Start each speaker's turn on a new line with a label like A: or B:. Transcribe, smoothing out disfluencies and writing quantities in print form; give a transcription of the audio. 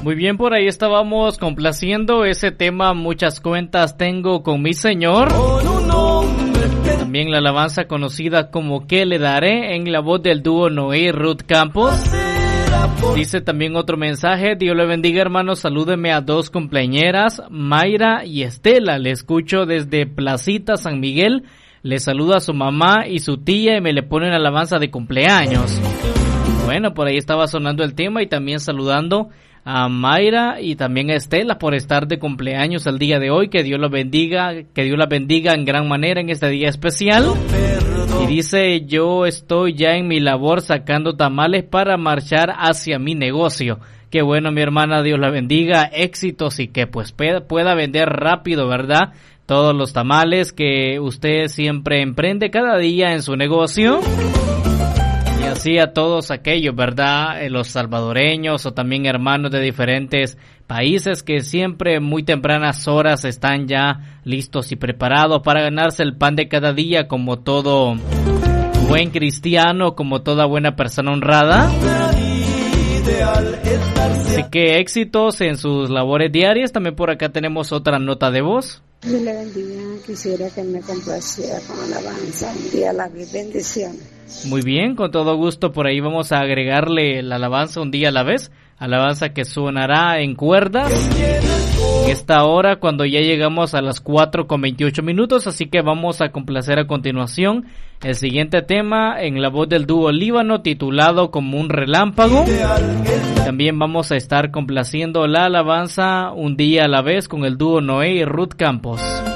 A: Muy bien, por ahí estábamos complaciendo ese tema, muchas cuentas tengo con mi Señor. También la alabanza conocida como ¿Qué le daré? En la voz del dúo Noé y Ruth Campos. Dice también otro mensaje: Dios le bendiga, hermanos, salúdeme a dos cumpleañeras, Mayra y Estela. Le escucho desde Placita San Miguel. Le saluda a su mamá y su tía y me le pone una alabanza de cumpleaños. Bueno, por ahí estaba sonando el tema y también saludando a Mayra y también a Estela por estar de cumpleaños el día de hoy. Que Dios los bendiga, que Dios la bendiga en gran manera en este día especial. Y dice: yo estoy ya en mi labor sacando tamales para marchar hacia mi negocio. Qué bueno, mi hermana, Dios la bendiga, éxitos y que pues pueda vender rápido, ¿verdad? Todos los tamales que usted siempre emprende cada día en su negocio. Y así a todos aquellos, ¿verdad? Los salvadoreños o también hermanos de diferentes países que siempre muy tempranas horas están ya listos y preparados para ganarse el pan de cada día, como todo buen cristiano, como toda buena persona honrada. Así que éxitos en sus labores diarias. También por acá tenemos otra nota de voz.
B: Dios le bendiga, quisiera que me complaciera con alabanza. Un día a la vez, bendiciones.
A: Muy bien, con todo gusto, por ahí vamos a agregarle la alabanza un día a la vez, alabanza que sonará en cuerdas en esta hora cuando ya llegamos a las 4:28, así que vamos a complacer a continuación el siguiente tema en la voz del dúo Líbano titulado Como un relámpago. También vamos a estar complaciendo la alabanza un día a la vez con el dúo Noé y Ruth Campos.